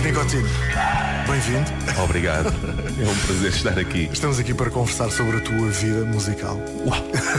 Nicotine, bem-vindo. Obrigado, é um prazer estar aqui. Estamos aqui para conversar sobre a tua vida musical. Uau.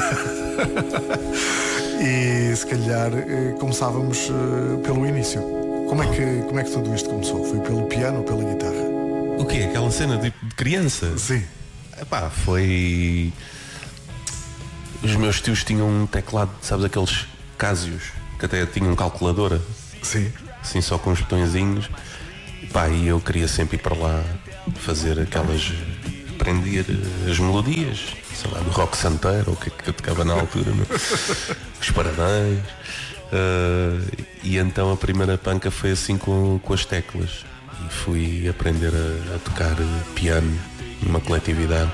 E se calhar começávamos pelo início. Como é que tudo isto começou? Foi pelo piano ou pela guitarra? O quê? Aquela cena de criança? Sim. Epá, foi... Os meus tios tinham um teclado, sabes, aqueles Casios, que até tinham calculadora. Sim. Assim, só com uns botõezinhos. Epá, e eu queria sempre ir para lá fazer aquelas... aprender as melodias, sei lá, do rock santeiro, ou o que é que eu tocava na altura, né? Os parabéns. E então a primeira panca foi assim com as teclas. E fui aprender a tocar piano numa coletividade.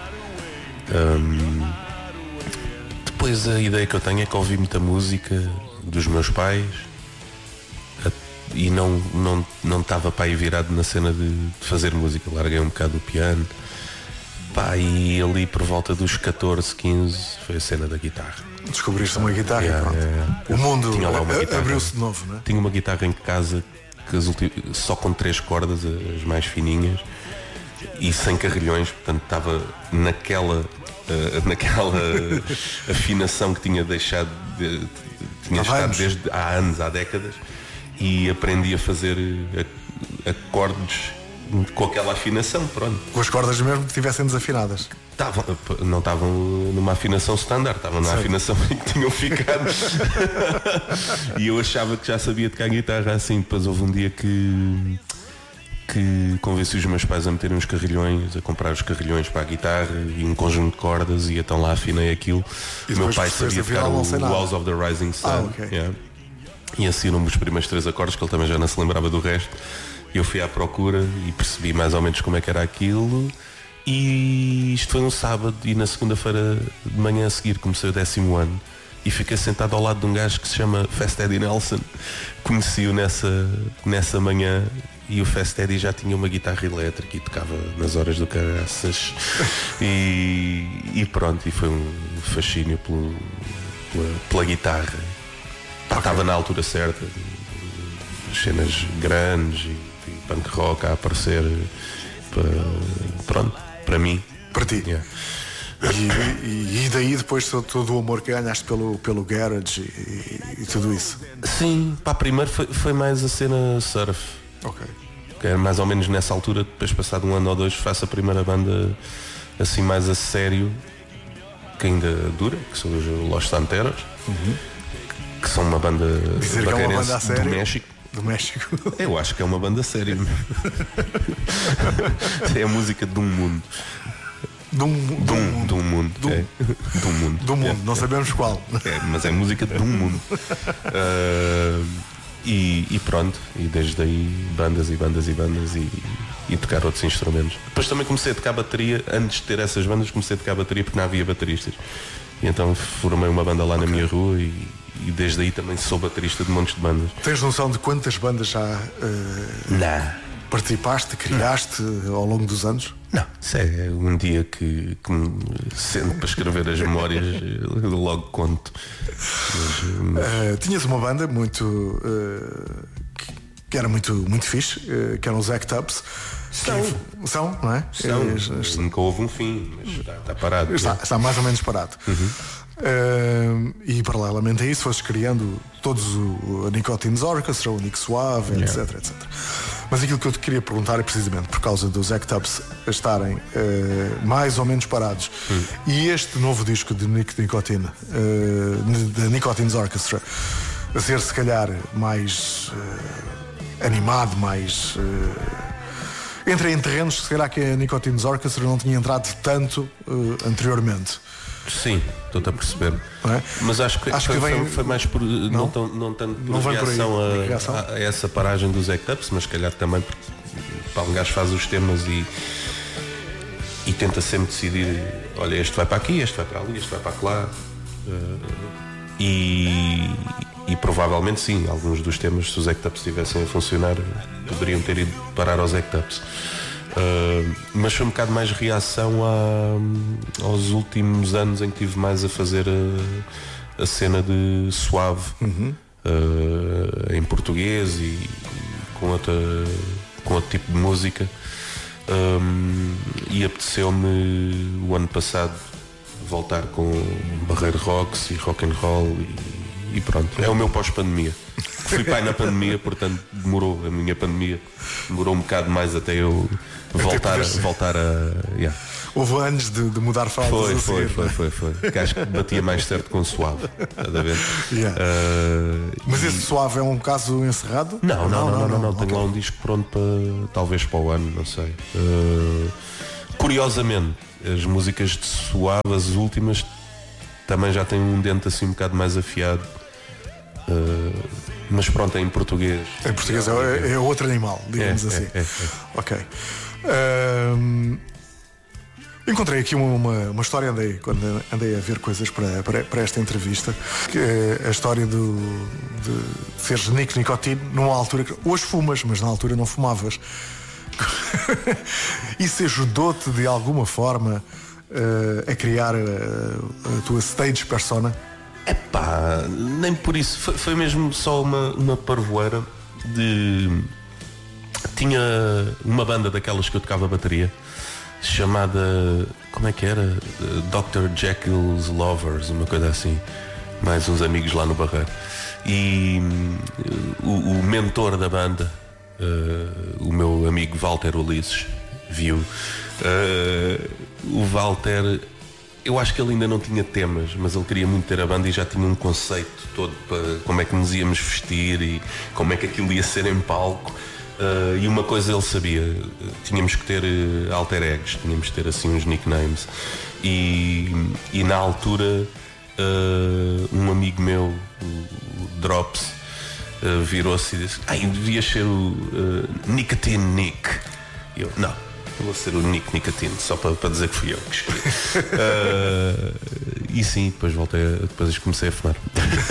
Depois a ideia que eu tenho é que ouvi muita música dos meus pais e não estava para aí virado na cena de fazer música. Larguei um bocado do piano. Pá, e ali por volta dos 14, 15 foi a cena da guitarra. Descobriste uma guitarra, pronto. O mundo abriu-se de novo, não é? Tinha uma guitarra em casa só com 3 cordas, as mais fininhas, e sem carrilhões, portanto estava naquela afinação que tinha deixado tinha estado desde há anos, há décadas, e aprendi a fazer acordes com aquela afinação, pronto. Com as cordas mesmo que estivessem desafinadas. Não estavam numa afinação standard, estavam na afinação em que tinham ficado. E eu achava que já sabia tocar guitarra assim. Depois houve um dia que convenci os meus pais a meterem uns carrilhões, a comprar os carrilhões para a guitarra e um conjunto de cordas, e então lá afinei aquilo. O meu pai sabia tocar o House of the Rising Sun. Okay. Yeah. E assinou-me os primeiros 3 acordes, que ele também já não se lembrava do resto. Eu fui à procura e percebi mais ou menos como é que era aquilo. E isto foi um sábado, e na segunda-feira de manhã a seguir comecei o 10º ano e fiquei sentado ao lado de um gajo que se chama Fast Eddie Nelson. Conheci-o nessa manhã, e o Fast Eddie já tinha uma guitarra elétrica e tocava nas horas do caraças. E pronto, e foi um fascínio pela guitarra. Estava na altura certa, cenas grandes e punk rock a aparecer, pronto, para mim. Para ti. Yeah. E daí depois todo o amor que ganhaste pelo garage e tudo isso? Sim, pá, primeiro foi mais a cena surf. Ok. Que era mais ou menos nessa altura, depois passado 1 ano ou 2 faço a primeira banda assim mais a sério, que ainda dura, que são os Los Santeros, que são uma banda bacana do México. Do México. Eu acho que é uma banda séria. É a música de um mundo. De um mundo. Não sabemos qual. Mas é música de um mundo. E pronto. E desde aí bandas e tocar outros instrumentos. Depois também comecei a tocar bateria. Antes de ter essas bandas comecei a tocar bateria porque não havia bateristas. E então formei uma banda lá na minha rua e desde aí também sou baterista de montes de bandas. Tens noção de quantas bandas já participaste, criaste ao longo dos anos? Não, isso é um dia que me sento para escrever as memórias, logo conto. Tinhas uma banda muito que era muito fixe, que eram os Act Ups. São, não é? Nunca houve um fim, mas está parado. Está mais ou menos parado. E paralelamente a isso foste criando todos a Nicotine's Orchestra, o Nick Suave, etc. Mas aquilo que eu te queria perguntar é precisamente por causa dos Act Ups estarem mais ou menos parados, e este novo disco de Nicotine, da Nicotine's Orchestra, a ser se calhar mais animado, mais entra em terrenos que se calhar que a Nicotine's Orchestra não tinha entrado tanto anteriormente. Sim, estou-te a perceber. É? Mas acho que foi mais por não tanto por reação a essa paragem dos Act Ups, mas se calhar também porque um gajo faz os temas e tenta sempre decidir, olha, este vai para aqui, este vai para ali, este vai para lá. E provavelmente sim, alguns dos temas, se os Act Ups estivessem a funcionar, poderiam ter ido parar aos Act Ups. Mas foi um bocado mais reação aos últimos anos em que tive mais a fazer a cena de suave, em português e com com outro tipo de música. E apeteceu-me o ano passado voltar com Barreiro Rocks e rock and roll e pronto, é o meu pós-pandemia. Fui pai na pandemia, portanto demorou, a minha pandemia demorou um bocado mais até eu voltar a yeah. Houve anos de mudar fraldas. Foi. Que acho que batia mais certo com suave. Yeah. Mas esse suave é um caso encerrado? Não. Tenho lá um disco pronto talvez para o ano, não sei. Curiosamente, as músicas de suave, as últimas, também já têm um dente assim um bocado mais afiado. Mas pronto, é em português. Em português é outro animal, digamos assim. Ok. Encontrei aqui uma história, quando andei a ver coisas para esta entrevista, que é a história de seres Nick Nicotine numa altura que hoje fumas, mas na altura não fumavas. Isso ajudou-te de alguma forma a criar a tua stage persona? Epá, nem por isso. Foi mesmo só uma parvoeira de... Tinha uma banda daquelas que eu tocava bateria, chamada, como é que era? Dr. Jekyll's Lovers, uma coisa assim. Mais uns amigos lá no Barreiro. E o mentor da banda, o meu amigo Walter Ulisses, viu. O Walter, eu acho que ele ainda não tinha temas, mas ele queria muito ter a banda e já tinha um conceito todo para como é que nos íamos vestir e como é que aquilo ia ser em palco. E uma coisa ele sabia, tínhamos que ter alter eggs, tínhamos que ter assim uns nicknames. E na altura um amigo meu, o Drops, virou-se e disse: devia ser o Nicotine Nick. E eu, não, vou ser o Nick Nicotine, só para dizer que fui eu que escolhi. E sim, depois comecei a fumar.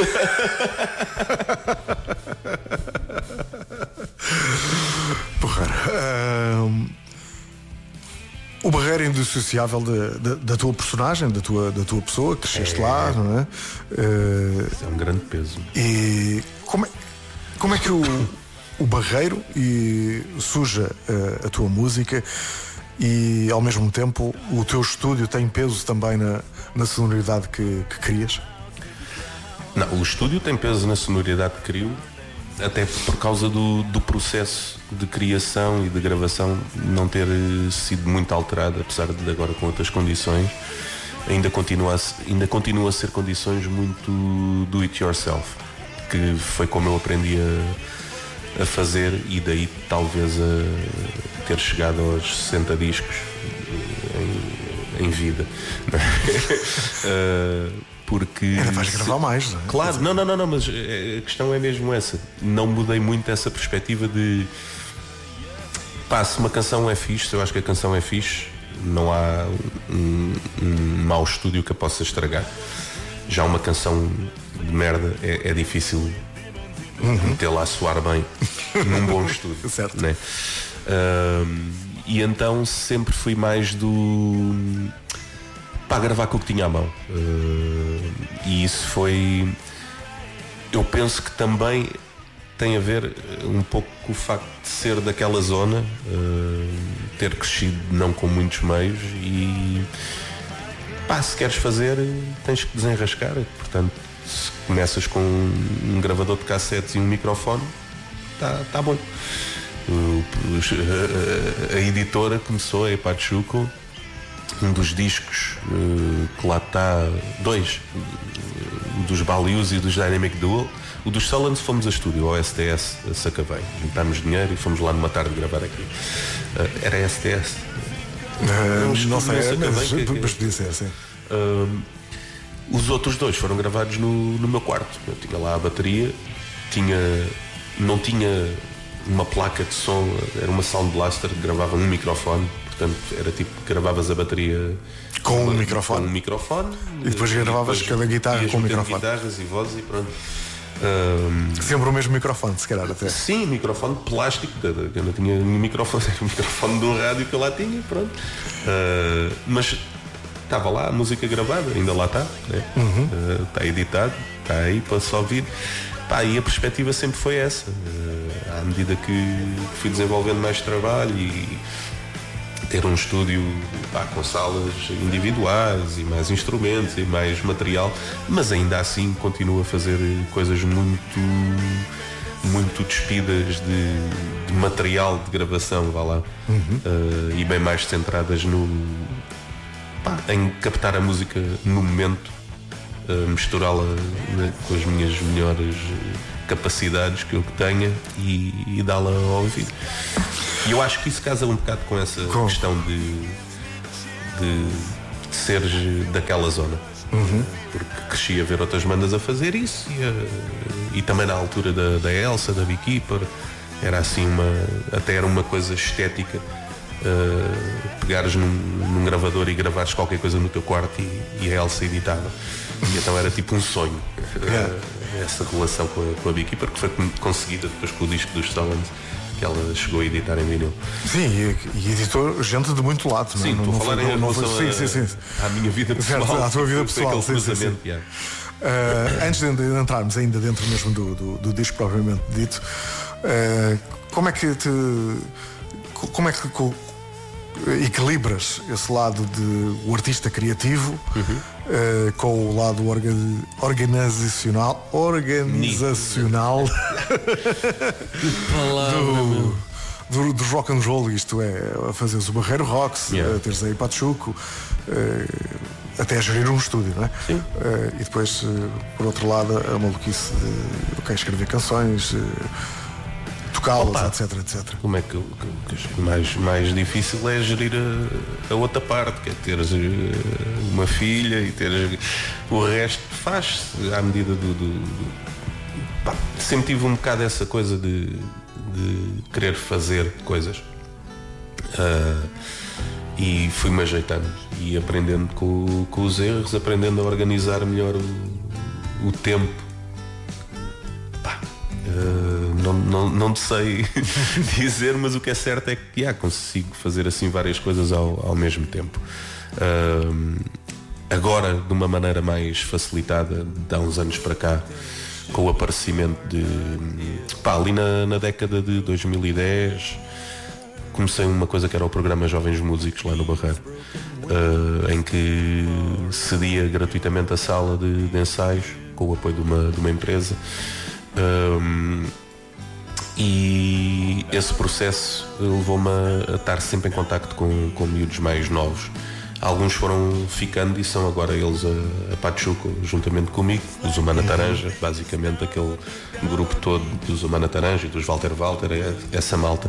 O Barreiro indissociável da tua personagem, da tua pessoa, cresceste lá, não é? É um grande peso. E como é que o Barreiro suja a tua música e ao mesmo tempo o teu estúdio tem peso também na sonoridade que crias? Não, o estúdio tem peso na sonoridade que crio, até por causa do processo de criação e de gravação não ter sido muito alterado, apesar de agora com outras condições, ainda continua a ser condições muito do it yourself, que foi como eu aprendi a fazer, e daí talvez a ter chegado aos 60 discos em vida. Porque ainda vais gravar mais, não é? Claro, não, mas a questão é mesmo essa. Não mudei muito essa perspectiva de se uma canção é fixe, se eu acho que a canção é fixe, não há um mau estúdio que a possa estragar. Já uma canção de merda é difícil metê-la a soar bem num bom estúdio. Certo. Né? E então sempre fui mais para gravar com o que tinha à mão. E isso foi, eu penso que também tem a ver um pouco com o facto de ser daquela zona, ter crescido não com muitos meios e se queres fazer tens que desenrascar. Portanto, se começas com um gravador de cassetes e um microfone, tá bom. A editora começou, a Pachuco, um dos discos que lá está, dois dos Balius e dos Dynamic Dual. O dos Solans fomos a estúdio, ao STS, a Sacavém. Juntámos dinheiro e fomos lá numa tarde gravar aqui. Era STS? Não sei, mas podia ser assim. Os outros dois foram gravados no meu quarto. Eu tinha lá a bateria, não tinha uma placa de som, era uma Sound Blaster que gravava um microfone. Portanto, era tipo, gravavas a bateria com um microfone e depois gravavas cada guitarra com um microfone. Guitarras e vozes e pronto. Sempre o mesmo microfone, se calhar até. Sim, microfone de plástico. Eu não tinha nenhum microfone, era o microfone de um rádio que eu lá tinha, pronto. Mas estava lá a música gravada, ainda lá está, né? Está editado, está aí para só ouvir. E a perspectiva sempre foi essa. à medida que fui desenvolvendo mais trabalho e ter um estúdio com salas individuais e mais instrumentos e mais material, mas ainda assim continuo a fazer coisas muito despidas de material de gravação, vá lá, e bem mais centradas em captar a música no momento, misturá-la com as minhas melhores capacidades que eu tenha e dá-la ao ouvido. E eu acho que isso casa um bocado com essa questão de seres daquela zona. Porque cresci a ver outras bandas a fazer isso e também na altura da Elsa, da Beekeeper, era assim até era uma coisa estética, pegares num gravador e gravares qualquer coisa no teu quarto e a Elsa editava. E então era tipo um sonho, essa relação com a Beekeeper, que foi conseguida depois com o disco dos Stones, que ela chegou a editar em vinil. Sim, e editou gente de muito lado. Sim, estou a falar em relação à minha vida pessoal. À tua vida pessoal, sim. Antes de entrarmos ainda dentro mesmo do disco propriamente dito, como é que equilibras esse lado de o artista criativo com o lado organizacional do rock and roll, isto é, a fazeres o Barreiro Rocks, teres aí Pachuco, até a gerir um estúdio, não é? E depois, por outro lado, a maluquice de escrever canções, tocá-las, etc. Como é que mais difícil é gerir a outra parte, que é teres uma filha e teres o resto faz-se à medida sempre tive um bocado essa coisa de querer fazer coisas, e fui-me ajeitando e aprendendo com os erros, aprendendo a organizar melhor o tempo. Não te sei dizer, mas o que é certo é que consigo fazer assim várias coisas ao mesmo tempo. Agora, de uma maneira mais facilitada, de há uns anos para cá, com o aparecimento ali na década de 2010, comecei uma coisa que era o programa Jovens Músicos lá no Barreiro, em que cedia gratuitamente a sala de ensaios com o apoio de uma empresa. E esse processo levou-me a estar sempre em contacto com miúdos mais novos. Alguns foram ficando e são agora eles a Pachuco, juntamente comigo, os Humana Taranja, basicamente aquele grupo todo dos Humana Taranja e dos Walter, essa malta.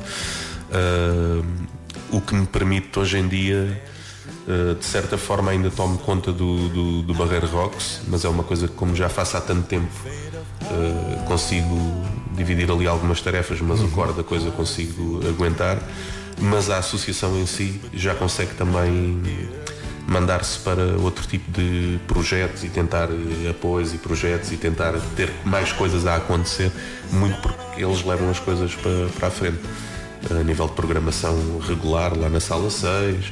O que me permite hoje em dia, de certa forma, ainda tomo conta do Barreiro Rocks, mas é uma coisa que, como já faço há tanto tempo, consigo dividir ali algumas tarefas, mas o core da coisa consigo aguentar. Mas a associação em si já consegue também mandar-se para outro tipo de projetos e tentar apoios e projetos e tentar ter mais coisas a acontecer, muito porque eles levam as coisas para a frente, a nível de programação regular lá na sala 6.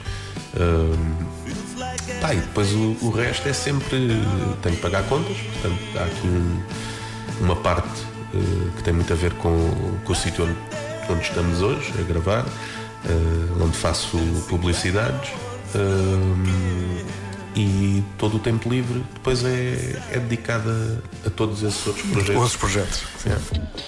E depois o resto é sempre, tenho que pagar contas, portanto há aqui uma parte que tem muito a ver com o sítio onde estamos hoje a gravar, onde faço publicidades, e todo o tempo livre depois é dedicado a todos esses outros projetos. Sim.